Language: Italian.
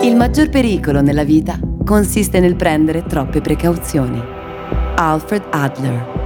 Il maggior pericolo nella vita consiste nel prendere troppe precauzioni. Alfred Adler.